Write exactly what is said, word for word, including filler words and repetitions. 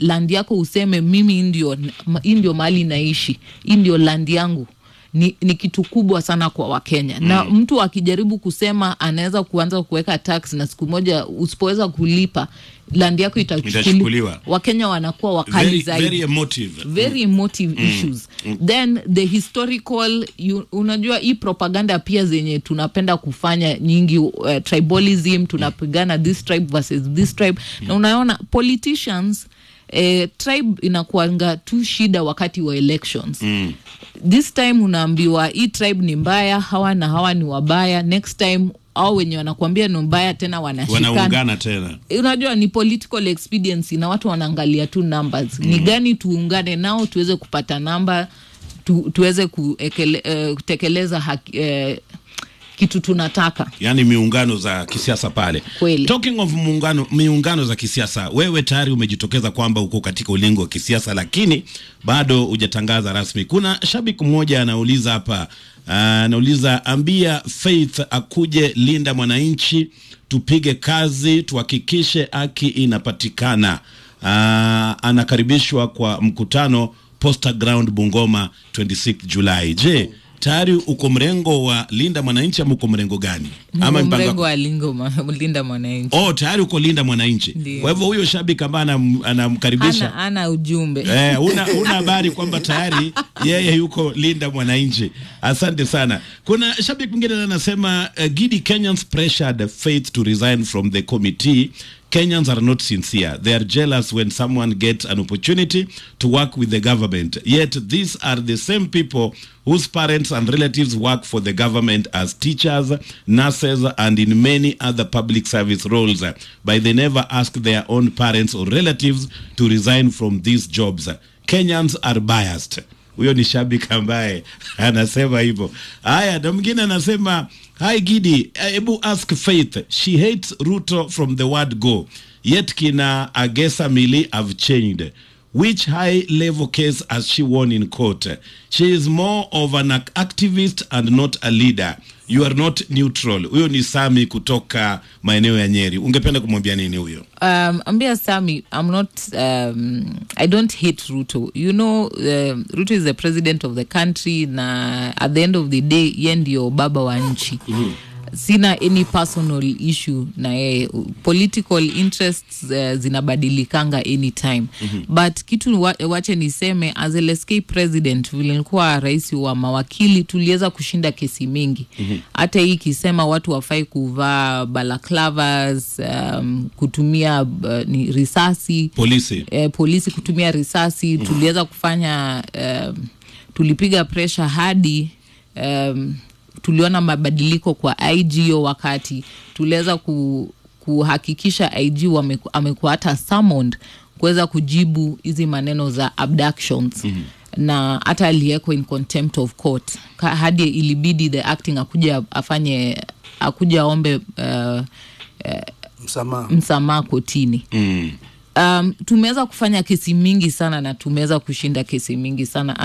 land yako useme mimi ndio ndio mali naishi, ndio land yangu, ni, ni kitu kubwa sana kwa Wakenya. Mm. Na mtu akijaribu kusema anaweza kuanza kuweka tax na siku moja usipoweza kulipa land yako itachukuliwa, Wakenya wanakuwa wakali very, zaidi. Very emotive. Very emotive mm. issues. Mm. Then the historical, you, unajua hii propaganda pia zenye tunapenda kufanya nyingi, uh, tribalism, tunapigana this tribe versus this tribe. Mm. Na unaona politicians, eh, tribe inakuanga tu shida wakati wa elections. Mm. This time unaambiwa hii tribe ni mbaya, hawa na hawa ni wabaya. Next time au wenye wanakuambia ni mbaya tena wanashikana, wanaungana tena. Unajua ni political expediency na watu wanaangalia tu numbers. Mm. Ni gani tuungane nao tuweze kupata namba, tu, tuweze kutekeleza uh, haki, uh, kitu tunataka. Yani miungano za kisiasa pale. Kweli. Talking of muungano, miungano za kisiasa, wewe tayari umejitokeza kwamba uko katika ulingo wa kisiasa, lakini bado hujatangaza rasmi. Kuna shabiki mmoja anauliza hapa, anauliza ambia Faith akuje Linda Mwananchi, tupige kazi, tuhakikishe haki inapatikana. Uh, anakaribishwa kwa mkutano Poster Ground Bungoma twenty-sixth July. Je, tayari uko mrengo wa Linda Mwananchi ama uko mrengo gani? Ama mrengo wa Lingo ma, Linda Mwananchi. Oh, tayari uko Linda Mwananchi. Kwa hivyo huyo shabiki ambaye anamkaribisha ana, ana ujumbe. Eh, una una habari kwamba tayari yeye yuko Linda Mwananchi. Asante sana. Kuna shabiki mwingine anasema uh, Gidi, Kenyans pressured Faith to resign from the committee. Kenyans are not sincere. They are jealous when someone gets an opportunity to work with the government. Yet these are the same people whose parents and relatives work for the government as teachers, nurses, and in many other public service roles. But they never ask their own parents or relatives to resign from these jobs. Kenyans are biased. Huyo ni shabiki ambaye anasema hivyo. Haya, na mwingine anasema, hi Gidi, ebu ask Faith. She hates Ruto from the word go. Yet kina Agesa Mili have changed. Which high-level case has she won in court? She is more of an activist and not a leader. You are not neutral. Huyo ni Sami kutoka maeneo ya Nyeri. Ungependa kumwambia nini huyo? Um, ambia Sami, I'm not, um, I don't hate Ruto. You know, uh, Ruto is the president of the country na at the end of the day, yeye ndio baba wa nchi. Mm-hmm. Sina any personal issue na yeye. Political interests uh, zinabadilikanga anytime. Mm-hmm. But kitu wa, wache niseme, as L S K president, vile nilikuwa rais wa mawakili, tuliweza kushinda kesi mingi. Mm-hmm. Hata hii kisema watu wafai kuvaa balaclavas, um, kutumia uh, ni risasi. Polisi. Eh, polisi kutumia risasi. Mm-hmm. Tuliweza kufanya, um, tulipiga pressure hadi um, tuliona mabadiliko kwa I G O wakati tuliweza ku, kuhakikisha I G O amekuwa hata summoned kuweza kujibu hizi maneno za abductions. Mm-hmm. Na hata aliyeko in contempt of court. Ka, hadi ilibidi the acting akuja afanye akuja ombe uh, uh, msamaha msamaha kotini. Mm. Um, tumeweza kufanya kesi mingi sana na tumeweza kushinda kesi mingi sana.